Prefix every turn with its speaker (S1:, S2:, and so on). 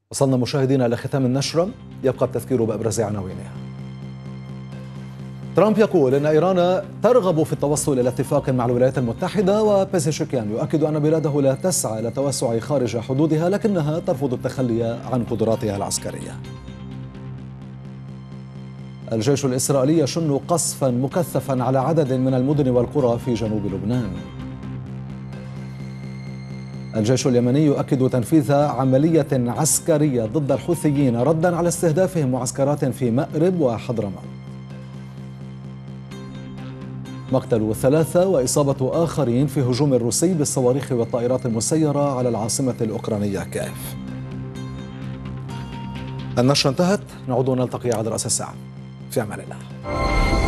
S1: وصلنا مشاهدينا إلى ختام النشرة، يبقى التذكير بأبرز عناوينها. ترامب يقول إن إيران ترغب في التوصل إلى اتفاق مع الولايات المتحدة، وبيزيشكيان يؤكد أن بلاده لا تسعى إلى التوسع خارج حدودها لكنها ترفض التخلي عن قدراتها العسكرية. الجيش الإسرائيلي يشن قصفا مكثفا على عدد من المدن والقرى في جنوب لبنان. الجيش اليمني يؤكد تنفيذ عملية عسكرية ضد الحوثيين ردا على استهدافهم معسكرات في مأرب وحضرموت. مقتل 3 وإصابة آخرين في هجوم روسي بالصواريخ والطائرات المسيرة على العاصمة الأوكرانية كييف. النشرة انتهت، نعود ونلتقي على رأس الساعة. في أمان الله.